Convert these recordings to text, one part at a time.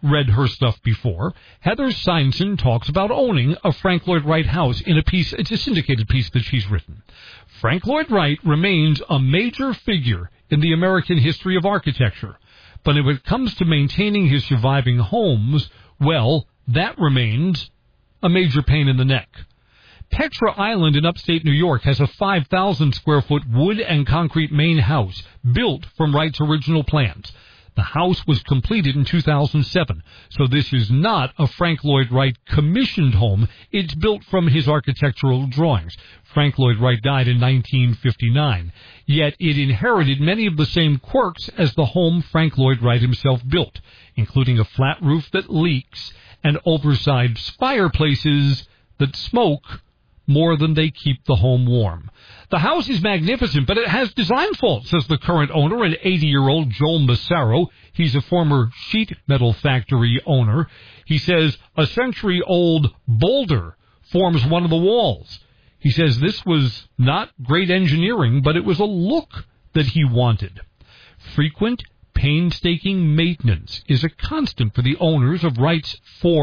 read her stuff before. Heather Seinson talks about owning a Frank Lloyd Wright house in a piece, it's a syndicated piece that she's written. Frank Lloyd Wright remains a major figure in the American history of architecture. But when it comes to maintaining his surviving homes, well, that remains a major pain in the neck. Petra Island in upstate New York has a 5,000-square-foot wood and concrete main house built from Wright's original plans. The house was completed in 2007, so this is not a Frank Lloyd Wright commissioned home. It's built from his architectural drawings. Frank Lloyd Wright died in 1959, yet it inherited many of the same quirks as the home Frank Lloyd Wright himself built, including a flat roof that leaks and oversized fireplaces that smoke more than they keep the home warm. The house is magnificent, but it has design faults, says the current owner, an 80-year-old Joel Massaro. He's a former sheet metal factory owner. He says a century-old boulder forms one of the walls. He says this was not great engineering, but it was a look that he wanted. Frequent, painstaking maintenance is a constant for the owners of Wright's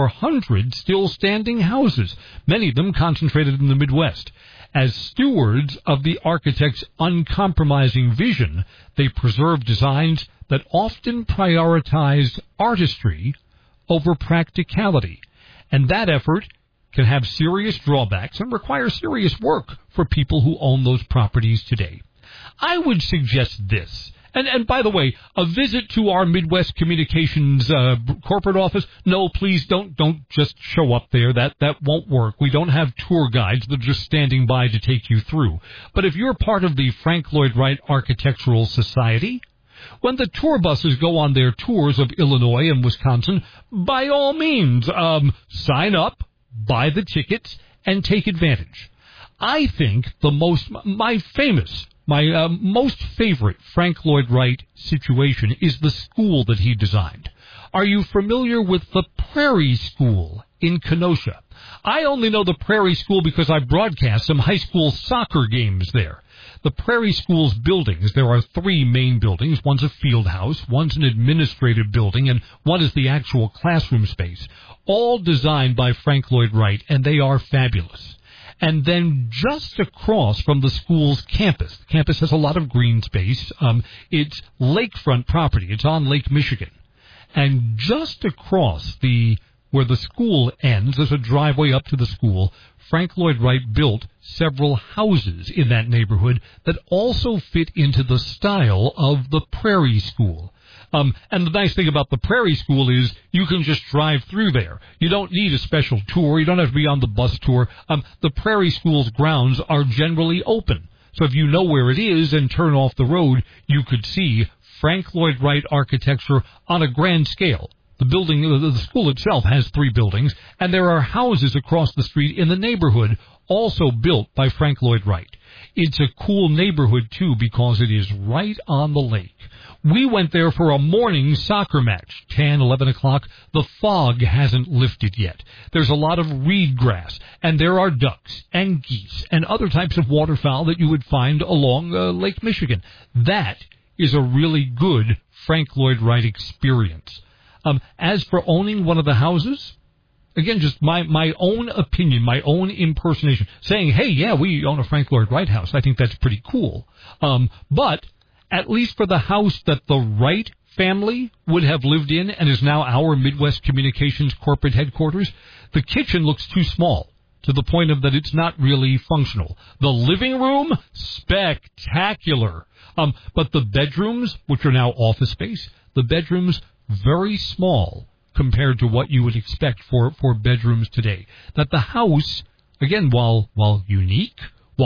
400 still-standing houses, many of them concentrated in the Midwest. As stewards of the architect's uncompromising vision, they preserve designs that often prioritized artistry over practicality. And that effort can have serious drawbacks and require serious work for people who own those properties today. I would suggest this. And by the way, a visit to our Midwest Communications corporate office, no, please don't just show up there. That won't work. We don't have tour guides that are just standing by to take you through. But if you're part of the Frank Lloyd Wright Architectural Society, when the tour buses go on their tours of Illinois and Wisconsin, by all means, sign up, buy the tickets, and take advantage. I think my most favorite Frank Lloyd Wright situation is the school that he designed. Are you familiar with the Prairie School in Kenosha? I only know the Prairie School because I broadcast some high school soccer games there. The Prairie School's buildings, there are 3 main buildings. One's a field house, one's an administrative building, and one is the actual classroom space, all designed by Frank Lloyd Wright, and they are fabulous. And then just across from the school's campus, the campus has a lot of green space. It's lakefront property. It's on Lake Michigan. And just across where the school ends, there's a driveway up to the school. Frank Lloyd Wright built several houses in that neighborhood that also fit into the style of the Prairie School. And the nice thing about the Prairie School is you can just drive through there. You don't need a special tour. You don't have to be on the bus tour. The Prairie School's grounds are generally open. So if you know where it is and turn off the road, you could see Frank Lloyd Wright architecture on a grand scale. The school itself has 3 buildings, and there are houses across the street in the neighborhood also built by Frank Lloyd Wright. It's a cool neighborhood, too, because it is right on the lake. We went there for a morning soccer match, 10, 11 o'clock. The fog hasn't lifted yet. There's a lot of reed grass, and there are ducks and geese and other types of waterfowl that you would find along Lake Michigan. That is a really good Frank Lloyd Wright experience. As for owning one of the houses, again, just my own opinion, my own impersonation, saying, hey, yeah, we own a Frank Lloyd Wright house. I think that's pretty cool. But at least for the house that the Wright family would have lived in and is now our Midwest Communications corporate headquarters, the kitchen looks too small to the point of that it's not really functional. The living room, spectacular. But the bedrooms, which are now office space, the bedrooms, very small compared to what you would expect for bedrooms today. That the house, again, while unique,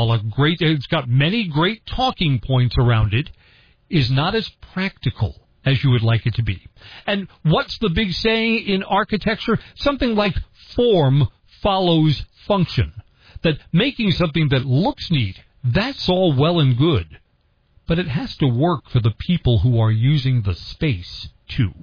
it's got many great talking points around it, is not as practical as you would like it to be. And what's the big saying in architecture? Something like form follows function. That making something that looks neat, that's all well and good. But it has to work for the people who are using the space, too.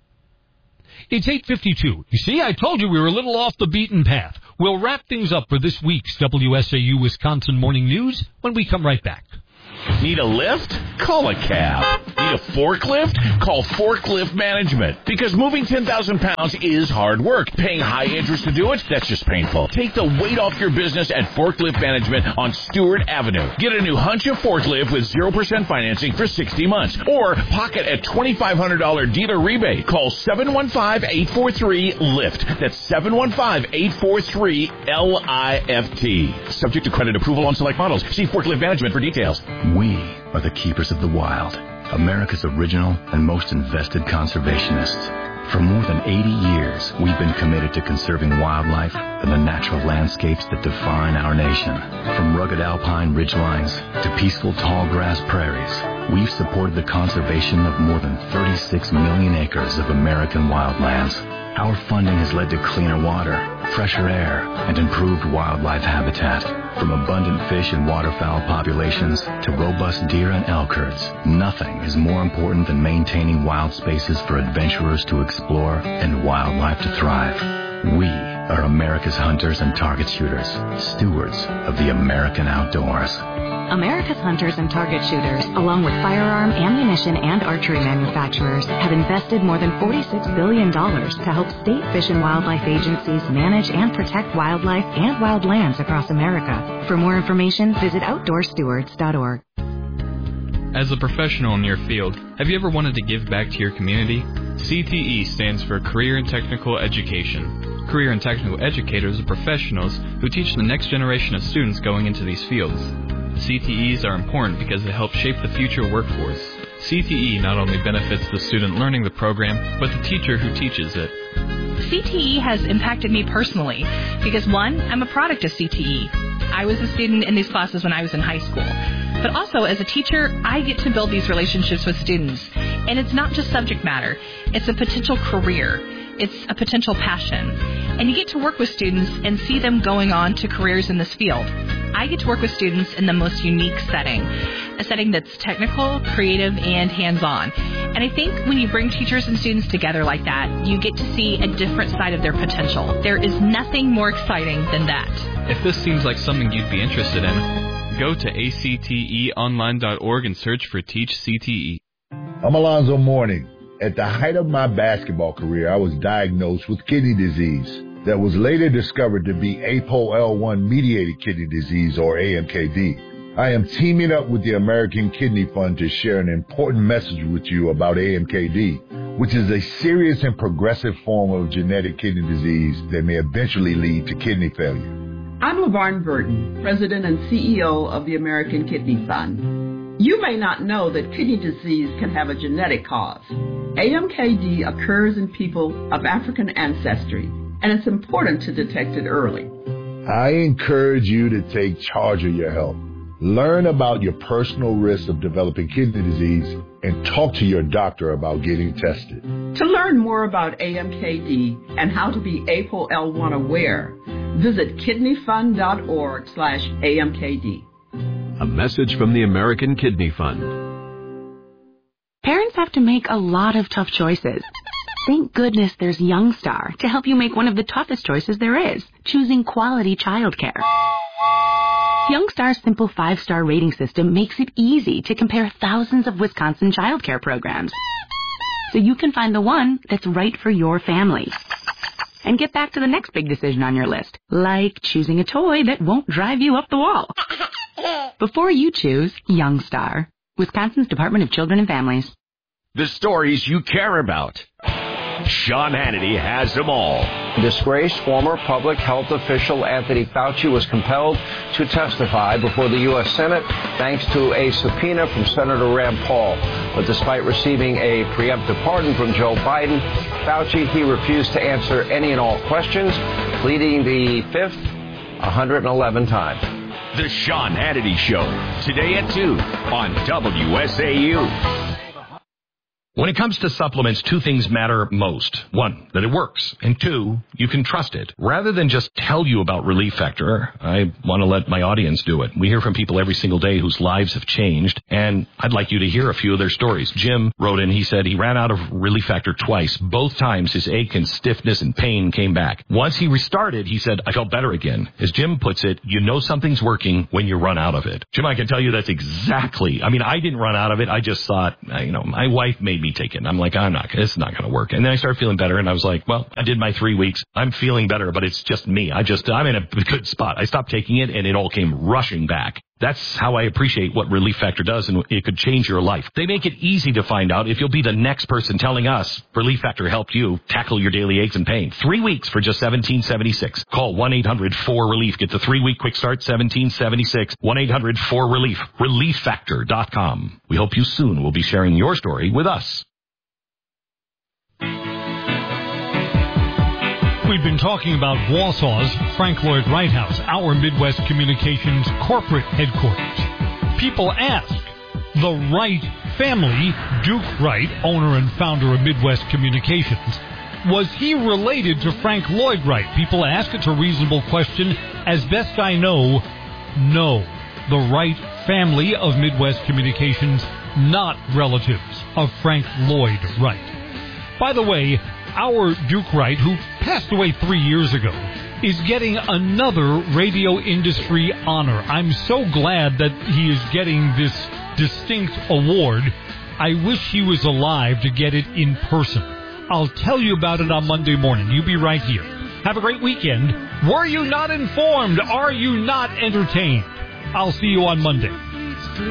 It's 8:52. You see, I told you we were a little off the beaten path. We'll wrap things up for this week's WSAU Wisconsin Morning News when we come right back. Need a lift? Call a cab. Need a forklift? Call Forklift Management. Because moving 10,000 pounds is hard work. Paying high interest to do it? That's just painful. Take the weight off your business at Forklift Management on Stewart Avenue. Get a new Huncha forklift with 0% financing for 60 months. Or pocket a $2,500 dealer rebate. Call 715-843-LIFT. That's 715-843-LIFT. Subject to credit approval on select models. See Forklift Management for details. We are the keepers of the wild, America's original and most invested conservationists. For more than 80 years, we've been committed to conserving wildlife and the natural landscapes that define our nation. From rugged alpine ridgelines to peaceful tall grass prairies, we've supported the conservation of more than 36 million acres of American wildlands. Our funding has led to cleaner water, fresher air, and improved wildlife habitat. From abundant fish and waterfowl populations to robust deer and elk herds, nothing is more important than maintaining wild spaces for adventurers to explore and wildlife to thrive. We are America's hunters and target shooters, stewards of the American outdoors. America's hunters and target shooters, along with firearm, ammunition, and archery manufacturers, have invested more than $46 billion to help state fish and wildlife agencies manage and protect wildlife and wildlands across America. For more information, visit OutdoorStewards.org. As a professional in your field, have you ever wanted to give back to your community? CTE stands for Career and Technical Education. Career and Technical Educators are professionals who teach the next generation of students going into these fields. CTEs are important because they help shape the future workforce. CTE not only benefits the student learning the program, but the teacher who teaches it. CTE has impacted me personally because, one, I'm a product of CTE. I was a student in these classes when I was in high school. But also, as a teacher, I get to build these relationships with students. And it's not just subject matter. It's a potential career. It's a potential passion. And you get to work with students and see them going on to careers in this field. I get to work with students in the most unique setting, a setting that's technical, creative, and hands-on. And I think when you bring teachers and students together like that, you get to see a different side of their potential. There is nothing more exciting than that. If this seems like something you'd be interested in, go to acteonline.org and search for Teach CTE. I'm Alonzo Mourning. At the height of my basketball career, I was diagnosed with kidney disease that was later discovered to be APOL1-mediated kidney disease, or AMKD. I am teaming up with the American Kidney Fund to share an important message with you about AMKD, which is a serious and progressive form of genetic kidney disease that may eventually lead to kidney failure. I'm LaVarn Burton, President and CEO of the American Kidney Fund. You may not know that kidney disease can have a genetic cause. AMKD occurs in people of African ancestry, and it's important to detect it early. I encourage you to take charge of your health. Learn about your personal risk of developing kidney disease and talk to your doctor about getting tested. To learn more about AMKD and how to be APOL1 aware, visit kidneyfund.org/AMKD. A message from the American Kidney Fund. Parents have to make a lot of tough choices. Thank goodness there's Youngstar to help you make one of the toughest choices there is, choosing quality childcare. Youngstar's simple 5-star rating system makes it easy to compare thousands of Wisconsin childcare programs, so you can find the one that's right for your family. And get back to the next big decision on your list, like choosing a toy that won't drive you up the wall. Before you choose Youngstar, Wisconsin's Department of Children and Families. The stories you care about. Sean Hannity has them all. Disgraced former public health official Anthony Fauci was compelled to testify before the U.S. Senate thanks to a subpoena from Senator Rand Paul. But despite receiving a preemptive pardon from Joe Biden, Fauci, he refused to answer any and all questions, pleading the fifth 111 times. The Sean Hannity Show, today at 2 on WSAU. When it comes to supplements, two things matter most. One, that it works. And two, you can trust it. Rather than just tell you about Relief Factor, I want to let my audience do it. We hear from people every single day whose lives have changed, and I'd like you to hear a few of their stories. Jim wrote in, he said he ran out of Relief Factor twice. Both times his ache and stiffness and pain came back. Once he restarted, he said, I felt better again. As Jim puts it, you know something's working when you run out of it. Jim, I can tell you that's exactly, I didn't run out of it. I just thought, my wife made me take it. I'm like, it's not going to work. And then I started feeling better, and I was like, well, I did my 3 weeks. I'm feeling better, but it's just me. I'm in a good spot. I stopped taking it, and it all came rushing back. That's how I appreciate what Relief Factor does, and it could change your life. They make it easy to find out if you'll be the next person telling us Relief Factor helped you tackle your daily aches and pain. 3 weeks for just $17.76. Call 1-800-4RELIEF. Get the 3-week quick start, $17.76. 1-800-4RELIEF. ReliefFactor.com. We hope you soon will be sharing your story with us. We've been talking about Wausau's Frank Lloyd Wright House, our Midwest Communications corporate headquarters. People ask, the Wright family, Duke Wright, owner and founder of Midwest Communications, was he related to Frank Lloyd Wright? People ask. It's a reasonable question. As best I know, no. The Wright family of Midwest Communications, not relatives of Frank Lloyd Wright. By the way, our Duke Wright, who passed away 3 years ago, is getting another radio industry honor. I'm so glad that he is getting this distinct award. I wish he was alive to get it in person. I'll tell you about it on Monday morning. You be right here. Have a great weekend. Were you not informed? Are you not entertained? I'll see you on Monday.